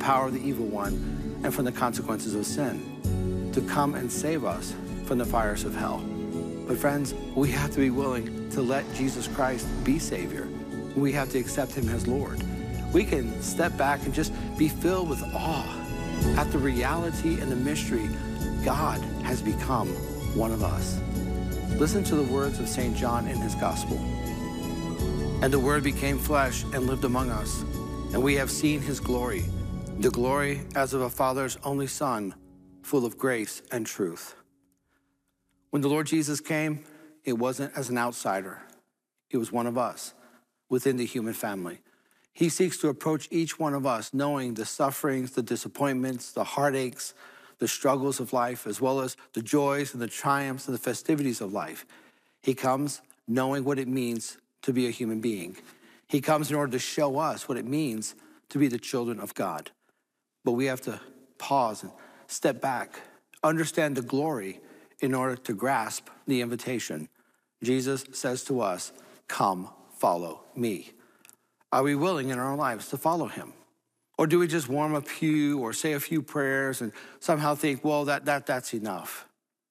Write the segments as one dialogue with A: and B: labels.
A: power of the evil one and from the consequences of sin, to come and save us from the fires of hell. But friends, we have to be willing to let Jesus Christ be Savior. We have to accept him as Lord. We can step back and just be filled with awe at the reality and the mystery. God has become one of us. Listen to the words of St. John in his gospel. And the Word became flesh and lived among us, and we have seen his glory, the glory as of a Father's only Son, full of grace and truth. When the Lord Jesus came, it wasn't as an outsider. It was one of us within the human family. He seeks to approach each one of us knowing the sufferings, the disappointments, the heartaches, the struggles of life, as well as the joys and the triumphs and the festivities of life. He comes knowing what it means to be a human being. He comes in order to show us what it means to be the children of God. But we have to pause and step back, understand the glory in order to grasp the invitation. Jesus says to us, "Come, follow me." Are we willing in our lives to follow him? Or do we just warm a pew or say a few prayers and somehow think, well, that's enough?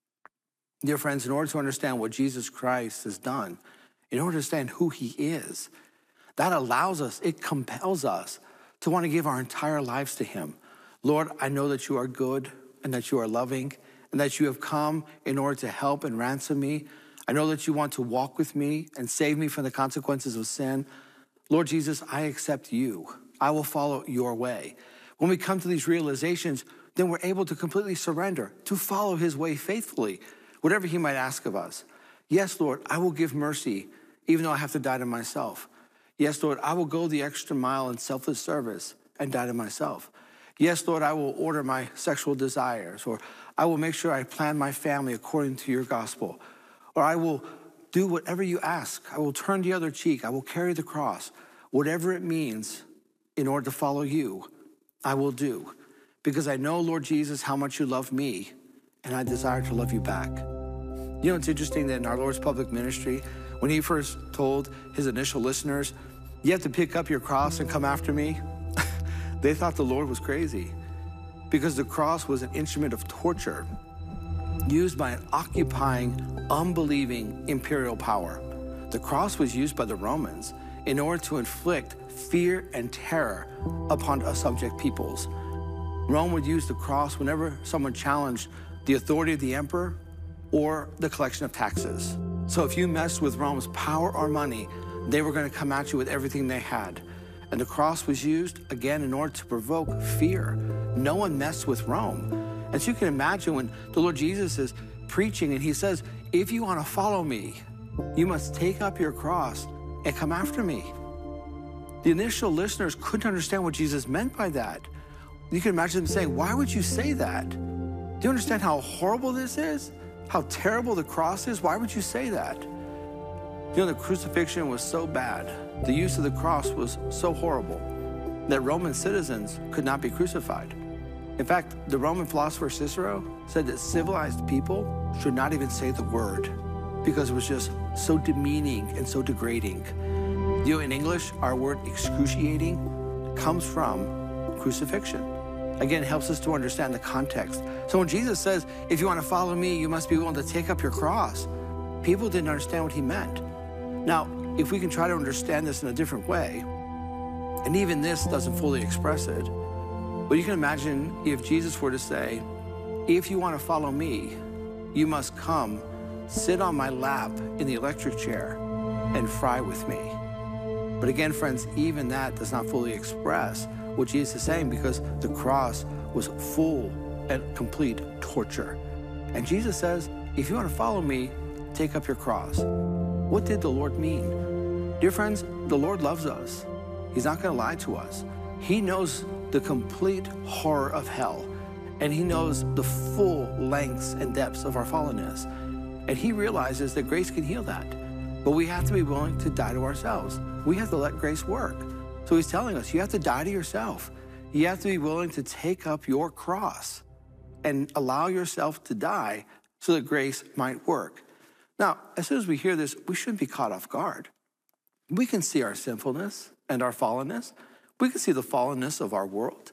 A: Dear friends, in order to understand what Jesus Christ has done, in order to understand who he is, that allows us, it compels us to want to give our entire lives to him. Lord, I know that you are good and that you are loving and that you have come in order to help and ransom me. I know that you want to walk with me and save me from the consequences of sin. Lord Jesus, I accept you. I will follow your way. When we come to these realizations, then we're able to completely surrender, to follow his way faithfully, whatever he might ask of us. Yes, Lord, I will give mercy, even though I have to die to myself. Yes, Lord, I will go the extra mile in selfless service and die to myself. Yes, Lord, I will order my sexual desires, or I will make sure I plan my family according to your gospel, or I will do whatever you ask. I will turn the other cheek. I will carry the cross. Whatever it means in order to follow you, I will do. Because I know, Lord Jesus, how much you love me, and I desire to love you back. You know, it's interesting that in our Lord's public ministry, when he first told his initial listeners, you have to pick up your cross and come after me, they thought the Lord was crazy, because the cross was an instrument of torture used by an occupying, unbelieving imperial power. The cross was used by the Romans in order to inflict fear and terror upon subject peoples. Rome would use the cross whenever someone challenged the authority of the emperor or the collection of taxes. So if you messed with Rome's power or money, they were going to come at you with everything they had. And the cross was used, again, in order to provoke fear. No one messed with Rome. As you can imagine, when the Lord Jesus is preaching and he says, if you want to follow me, you must take up your cross and come after me. The initial listeners couldn't understand what Jesus meant by that. You can imagine them saying, why would you say that? Do you understand how horrible this is? How terrible the cross is? Why would you say that? You know, the crucifixion was so bad, the use of the cross was so horrible, that Roman citizens could not be crucified. In fact, the Roman philosopher Cicero said that civilized people should not even say the word because it was just so demeaning and so degrading. You know, in English, our word excruciating comes from crucifixion. Again, it helps us to understand the context. So when Jesus says, if you want to follow me, you must be willing to take up your cross, people didn't understand what he meant. Now, if we can try to understand this in a different way, and even this doesn't fully express it, but you can imagine if Jesus were to say, if you want to follow me, you must come, sit on my lap in the electric chair, and fry with me. But again, friends, even that does not fully express what Jesus is saying, because the cross was full and complete torture. And Jesus says, if you want to follow me, take up your cross. What did the Lord mean? Dear friends, the Lord loves us. He's not going to lie to us. He knows the complete horror of hell, and he knows the full lengths and depths of our fallenness. And he realizes that grace can heal that. But we have to be willing to die to ourselves. We have to let grace work. So he's telling us, you have to die to yourself. You have to be willing to take up your cross and allow yourself to die so that grace might work. Now, as soon as we hear this, we shouldn't be caught off guard. We can see our sinfulness and our fallenness. We can see the fallenness of our world.